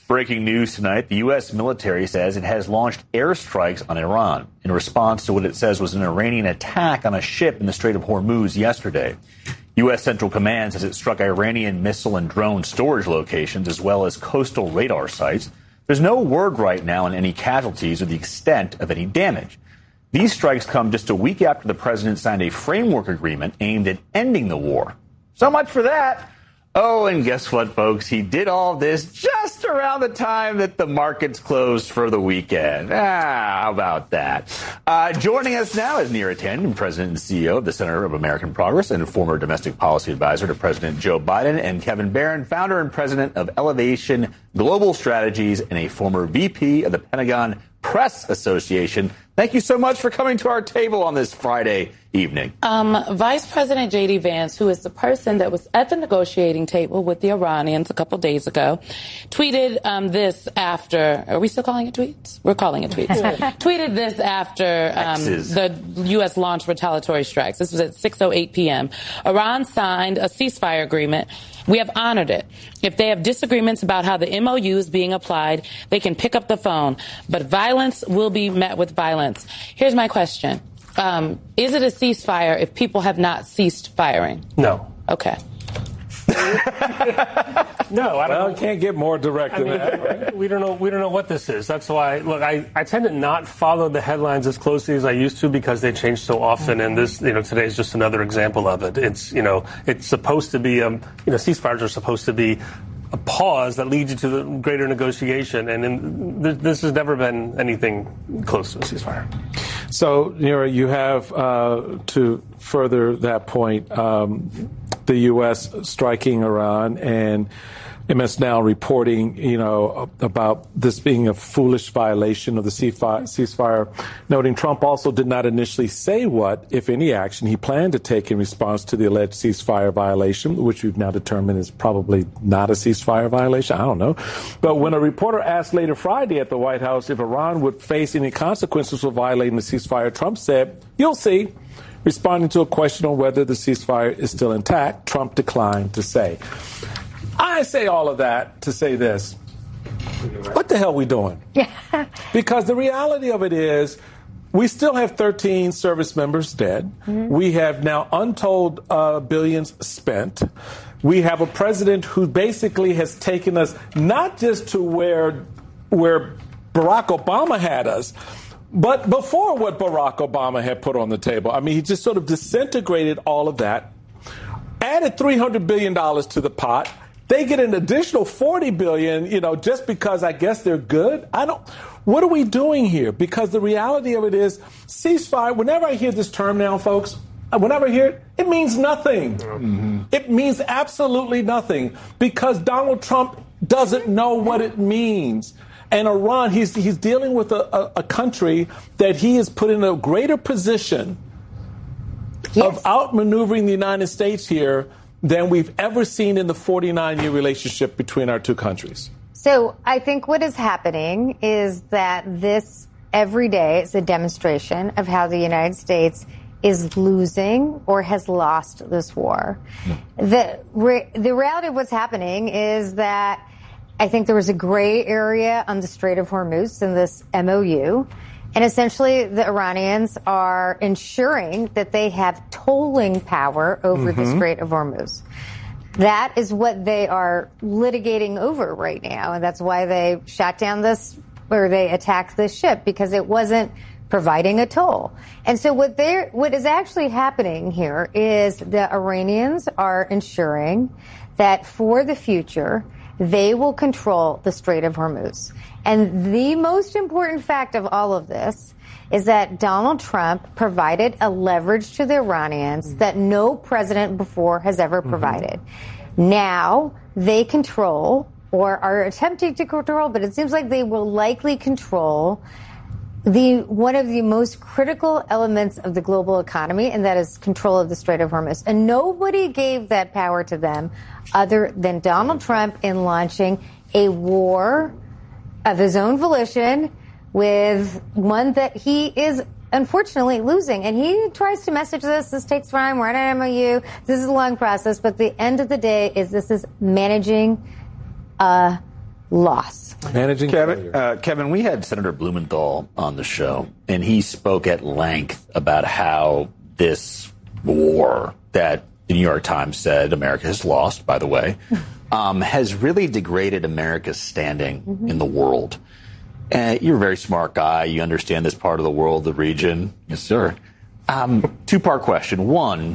Breaking news tonight, the U.S. military says it has launched airstrikes on Iran in response to what it says was an Iranian attack on a ship in the Strait of Hormuz yesterday. U.S. Central Command says it struck Iranian missile and drone storage locations as well as coastal radar sites. There's no word right now on any casualties or the extent of any damage. These strikes come just a week after the president signed a framework agreement aimed at ending the war. So much for that. Oh, and guess what, folks? He did all this just around the time that the markets closed for the weekend. How about that? Joining us now is Neera Tanden, President and CEO of the Center of American Progress and former domestic policy advisor to President Joe Biden, and Kevin Barron, founder and president of Elevation Global Strategies and a former VP of the Pentagon Press Association. Thank you so much for coming to our table on this Friday evening. Vice President J.D. Vance, who is the person that was at the negotiating table with the Iranians a couple days ago, tweeted this after, are we still calling it tweets? We're calling it tweets. Tweeted this after the U.S. launched retaliatory strikes. This was at 6:08 p.m. Iran signed a ceasefire agreement. We have honored it. If they have disagreements about how the MOU is being applied, they can pick up the phone. But violence will be met with violence. Here's my question. Is it a ceasefire if people have not ceased firing? No. Okay. No, I don't know. I can't get more direct than that. Right? We don't know what this is. That's why, look, I tend to not follow the headlines as closely as I used to because they change so often. And this, today is just another example of it. It's, it's supposed to be, ceasefires are supposed to be a pause that leads you to the greater negotiation. And this has never been anything close to a ceasefire. So, Neera, you have, to further that point, the U.S. striking Iran and MS Now reporting, about this being a foolish violation of the ceasefire, noting Trump also did not initially say what, if any, action he planned to take in response to the alleged ceasefire violation, which we've now determined is probably not a ceasefire violation. I don't know. But when a reporter asked later Friday at the White House if Iran would face any consequences for violating the ceasefire, Trump said, "You'll see." Responding to a question on whether the ceasefire is still intact, Trump declined to say. I say all of that to say this. What the hell are we doing? Because the reality of it is we still have 13 service members dead. Mm-hmm. We have now untold billions spent. We have a president who basically has taken us not just to where Barack Obama had us, but before what Barack Obama had put on the table. I mean, he just sort of disintegrated all of that, added $300 billion to the pot. They get an additional $40 billion, just because I guess they're good. What are we doing here? Because the reality of it is ceasefire, whenever I hear this term now, folks, whenever I hear it, it means nothing. Mm-hmm. It means absolutely nothing because Donald Trump doesn't know what it means. And Iran, he's dealing with a country that he has put in a greater position of outmaneuvering the United States here than we've ever seen in the 49-year relationship between our two countries. So I think what is happening is that this every day is a demonstration of how the United States is losing or has lost this war. The reality of what's happening is that I think there was a gray area on the Strait of Hormuz in this MOU. And essentially, the Iranians are ensuring that they have tolling power over the Strait of Hormuz. That is what they are litigating over right now. And that's why they shot down they attacked this ship, because it wasn't providing a toll. And so what is actually happening here is the Iranians are ensuring that for the future, they will control the Strait of Hormuz. And the most important fact of all of this is that Donald Trump provided a leverage to the Iranians that no president before has ever provided. Now they control, or are attempting to control, but it seems like they will likely control one of the most critical elements of the global economy, and that is control of the Strait of Hormuz. And nobody gave that power to them other than Donald Trump in launching a war of his own volition with one that he is unfortunately losing. And he tries to message this takes time, we're on an MOU, this is a long process, but the end of the day is this is managing a loss. Managing Kevin, we had Senator Blumenthal on the show, and he spoke at length about how this war that the New York Times said America has lost, by the way, has really degraded America's standing in the world. You're a very smart guy. You understand this part of the world, the region. Yes, sir. Two-part question. One,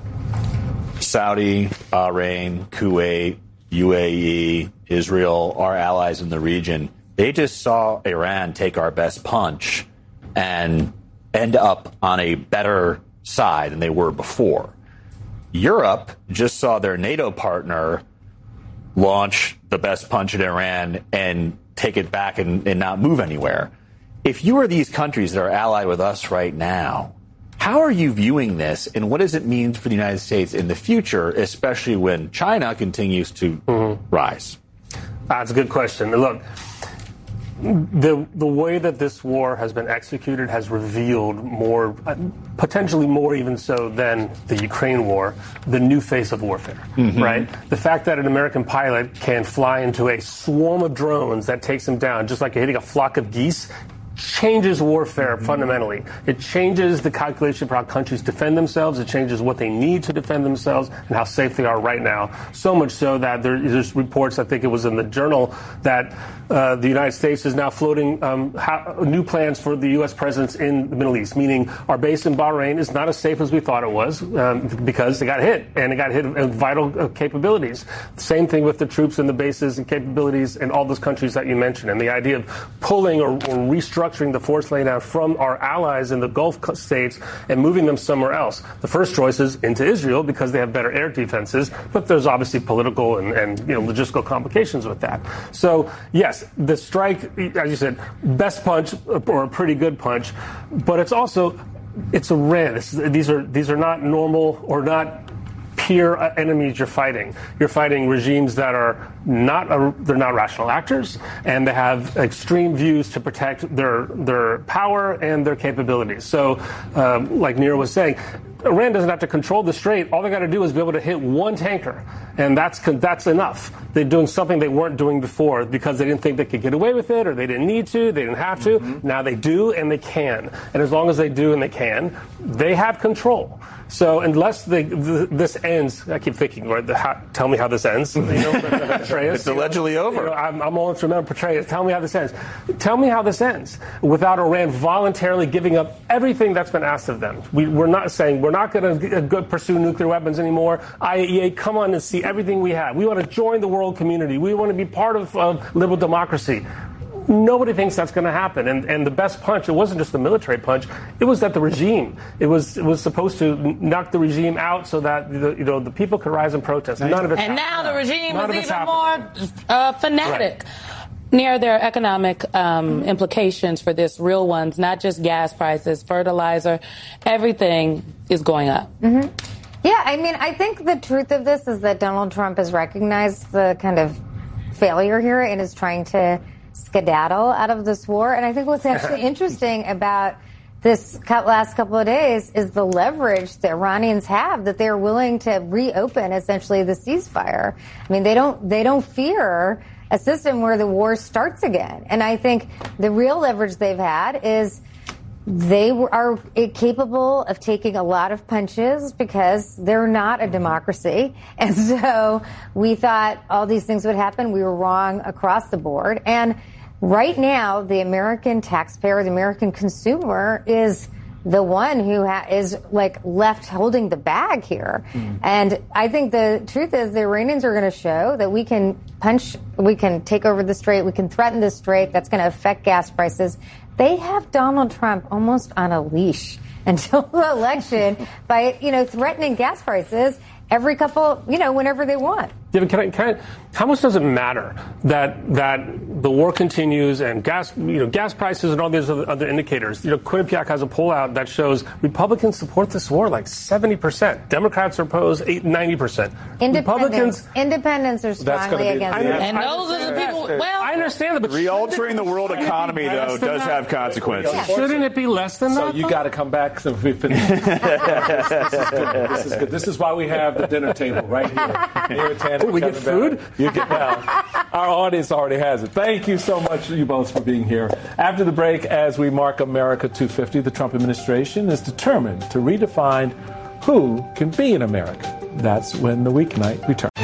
Saudi, Bahrain, Kuwait, UAE, Israel, our allies in the region, they just saw Iran take our best punch and end up on a better side than they were before. Europe just saw their NATO partner launch the best punch at Iran and take it back and not move anywhere. If you are these countries that are allied with us right now, how are you viewing this, and what does it mean for the United States in the future, especially when China continues to rise? That's a good question. Look, the way that this war has been executed has revealed more, potentially more even so than the Ukraine war, the new face of warfare, right? The fact that an American pilot can fly into a swarm of drones that takes him down, just like hitting a flock of geese, changes warfare fundamentally. It changes the calculation for how countries defend themselves. It changes what they need to defend themselves and how safe they are right now. So much so that there's reports, I think it was in the Journal, that the United States is now floating new plans for the U.S. presence in the Middle East, meaning our base in Bahrain is not as safe as we thought it was because they got hit, and it got hit in vital capabilities. Same thing with the troops and the bases and capabilities in all those countries that you mentioned. And the idea of pulling or restructuring the force laydown from our allies in the Gulf states and moving them somewhere else. The first choice is into Israel because they have better air defenses, but there's obviously political and logistical complications with that. So, yes, the strike, as you said, best punch or a pretty good punch, but it's Iran. These are not normal or not peer enemies you're fighting. You're fighting regimes that are they're not rational actors, and they have extreme views to protect their power and their capabilities. So, like Nir was saying, Iran doesn't have to control the strait. All they got to do is be able to hit one tanker, and that's enough. They're doing something they weren't doing before because they didn't think they could get away with it, or they didn't need to, they didn't have to. Now they do, and they can. And as long as they do and they can, they have control. So unless this ends, I keep thinking, tell me how this ends. Petraeus, it's allegedly over. I'm always remember Petraeus. Tell me how this ends. Tell me how this ends without Iran voluntarily giving up everything that's been asked of them. We're not saying we're not going to pursue nuclear weapons anymore. IAEA, come on and see everything we have. We want to join the world community. We want to be part of liberal democracy. Nobody thinks that's going to happen. And the best punch, it wasn't just the military punch. It was that the regime, it was supposed to knock the regime out so that the people could rise and protest. None of it. And now the regime is even more fanatic. Nir, there are economic implications for this, real ones, not just gas prices, fertilizer, everything is going up. Yeah, I mean, I think the truth of this is that Donald Trump has recognized the kind of failure here and is trying to skedaddle out of this war. And I think what's actually interesting about this last couple of days is the leverage the Iranians have, that they're willing to reopen essentially the ceasefire. I mean, they don't fear a system where the war starts again. And I think the real leverage they've had is they are capable of taking a lot of punches because they're not a democracy. And so we thought all these things would happen. We were wrong across the board. And right now, the American taxpayer, the American consumer is the one who is left holding the bag here. And I think the truth is the Iranians are going to show that we can take over the strait, we can threaten the strait. That's going to affect gas prices. They have Donald Trump almost on a leash until the election by, threatening gas prices every couple, whenever they want. Yeah, but how much does it matter that the war continues and gas prices and all these other indicators? Quinnipiac has a poll out that shows Republicans support this war like 70%. Democrats are opposed 90%. Independents are strongly against it. And those are the people. Well, I understand that, but realtering the world economy though does have consequences. Yeah. Shouldn't it be less than that? So you got to come back. So we finish. This is good. This is why we have the dinner table right here. We get food? You get Our audience already has it. Thank you so much, you both, for being here. After the break, as we mark America 250, the Trump administration is determined to redefine who can be an American. That's when the weeknight returns.